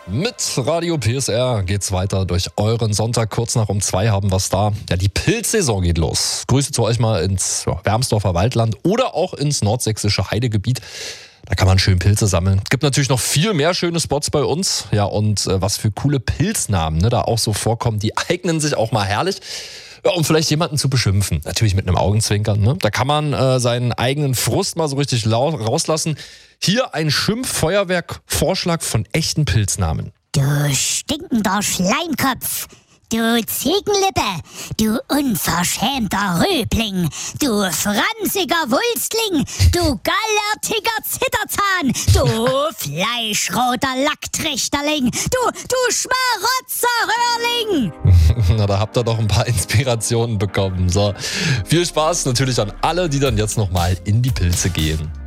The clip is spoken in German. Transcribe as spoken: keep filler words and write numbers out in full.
Mit Radio P S R geht's weiter durch euren Sonntag. Kurz nach um zwei haben wir's da. Ja, die Pilzsaison geht los. Grüße zu euch mal ins ja, Wermsdorfer Waldland oder auch ins nordsächsische Heidegebiet. Da kann man schön Pilze sammeln. Gibt natürlich noch viel mehr schöne Spots bei uns. Ja, und äh, was für coole Pilznamen ne, da auch so vorkommen, die eignen sich auch mal herrlich. Ja, um vielleicht jemanden zu beschimpfen. Natürlich mit einem Augenzwinkern. Ne? Da kann man äh, seinen eigenen Frust mal so richtig lau- rauslassen. Hier ein Schimpffeuerwerk-Vorschlag von echten Pilznamen. Du stinkender Schleimkopf, du Ziegenlippe, du unverschämter Rübling, du fransiger Wulstling, du gallertiger Zitterzahn, du fleischroter Lacktrichterling, du, du Schmarotzerhörling. Na, da habt ihr doch ein paar Inspirationen bekommen. So, viel Spaß natürlich an alle, die dann jetzt nochmal in die Pilze gehen.